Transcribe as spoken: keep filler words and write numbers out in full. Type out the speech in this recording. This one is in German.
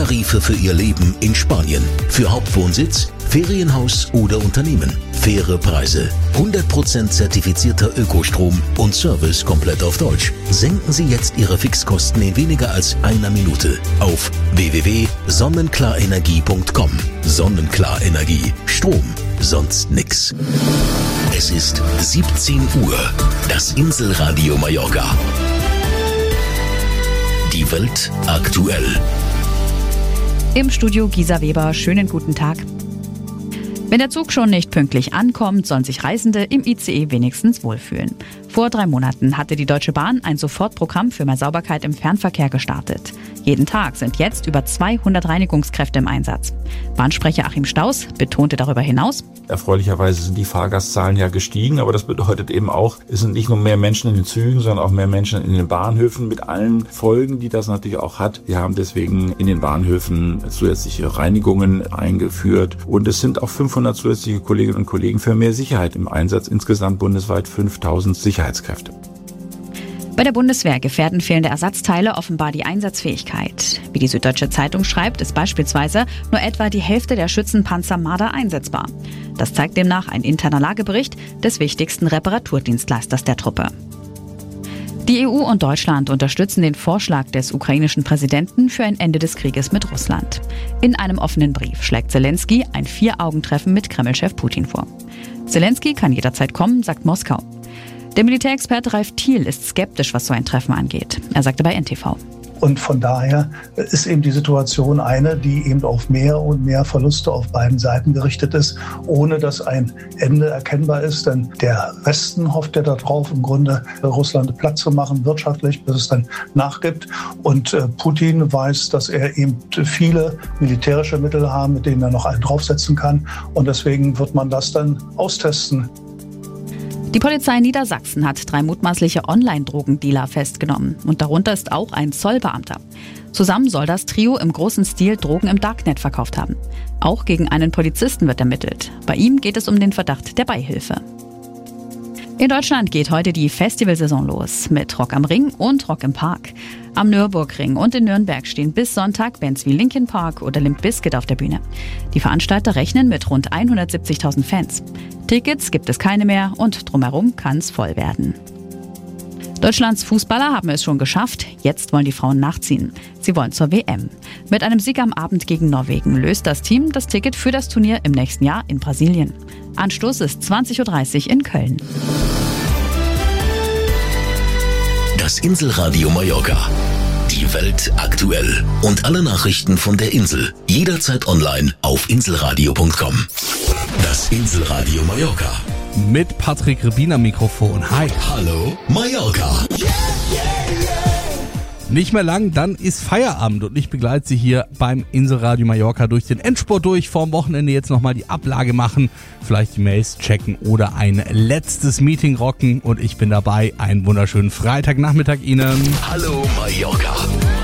Top-Tarife für Ihr Leben in Spanien. Für Hauptwohnsitz, Ferienhaus oder Unternehmen. Faire Preise, hundert Prozent zertifizierter Ökostrom und Service komplett auf Deutsch. Senken Sie jetzt Ihre Fixkosten in weniger als einer Minute auf w w w punkt sonnenklar-energie punkt com. Sonnenklar Energie. Strom, sonst nix. Es ist siebzehn Uhr. Das Inselradio Mallorca. Die Welt aktuell. Im Studio Gisa Weber, schönen guten Tag. Wenn der Zug schon nicht pünktlich ankommt, sollen sich Reisende im I C E wenigstens wohlfühlen. Vor drei Monaten hatte die Deutsche Bahn ein Sofortprogramm für mehr Sauberkeit im Fernverkehr gestartet. Jeden Tag sind jetzt über zweihundert Reinigungskräfte im Einsatz. Bahnsprecher Achim Staus betonte darüber hinaus: Erfreulicherweise sind die Fahrgastzahlen ja gestiegen, aber das bedeutet eben auch, es sind nicht nur mehr Menschen in den Zügen, sondern auch mehr Menschen in den Bahnhöfen mit allen Folgen, die das natürlich auch hat. Wir haben deswegen in den Bahnhöfen zusätzliche Reinigungen eingeführt und es sind auch fünfhundert zusätzliche Kolleginnen und Kollegen für mehr Sicherheit im Einsatz, insgesamt bundesweit fünftausend Sicherheitskräfte. Bei der Bundeswehr gefährden fehlende Ersatzteile offenbar die Einsatzfähigkeit. Wie die Süddeutsche Zeitung schreibt, ist beispielsweise nur etwa die Hälfte der Schützenpanzer Marder einsetzbar. Das zeigt demnach ein interner Lagebericht des wichtigsten Reparaturdienstleisters der Truppe. Die E U und Deutschland unterstützen den Vorschlag des ukrainischen Präsidenten für ein Ende des Krieges mit Russland. In einem offenen Brief schlägt Zelensky ein Vier-Augen-Treffen mit Kreml-Chef Putin vor. Zelensky kann jederzeit kommen, sagt Moskau. Der Militärexperte Ralf Thiel ist skeptisch, was so ein Treffen angeht. Er sagte bei N T V. Und von daher ist eben die Situation eine, die eben auf mehr und mehr Verluste auf beiden Seiten gerichtet ist, ohne dass ein Ende erkennbar ist. Denn der Westen hofft ja darauf, im Grunde Russland platt zu machen, wirtschaftlich, bis es dann nachgibt. Und Putin weiß, dass er eben viele militärische Mittel hat, mit denen er noch einen draufsetzen kann. Und deswegen wird man das dann austesten. Die Polizei Niedersachsen hat drei mutmaßliche Online-Drogendealer festgenommen. Und darunter ist auch ein Zollbeamter. Zusammen soll das Trio im großen Stil Drogen im Darknet verkauft haben. Auch gegen einen Polizisten wird ermittelt. Bei ihm geht es um den Verdacht der Beihilfe. In Deutschland geht heute die Festivalsaison los mit Rock am Ring und Rock im Park. Am Nürburgring und in Nürnberg stehen bis Sonntag Bands wie Linkin Park oder Limp Bizkit auf der Bühne. Die Veranstalter rechnen mit rund hundertsiebzigtausend Fans. Tickets gibt es keine mehr und drumherum kann es voll werden. Deutschlands Fußballer haben es schon geschafft, jetzt wollen die Frauen nachziehen. Sie wollen zur W M. Mit einem Sieg am Abend gegen Norwegen löst das Team das Ticket für das Turnier im nächsten Jahr in Brasilien. Anstoß ist zwanzig Uhr dreißig in Köln. Das Inselradio Mallorca. Die Welt aktuell. Und alle Nachrichten von der Insel. Jederzeit online auf inselradio punkt com. Das Inselradio Mallorca. Mit Patrick Rebin am Mikrofon. Hi. Hallo Mallorca. Yeah, yeah, yeah. Nicht mehr lang, dann ist Feierabend und ich begleite Sie hier beim Inselradio Mallorca durch den Endspurt durch. Vorm Wochenende jetzt nochmal die Ablage machen, vielleicht die Mails checken oder ein letztes Meeting rocken und ich bin dabei. Einen wunderschönen Freitagnachmittag Ihnen. Hallo Mallorca.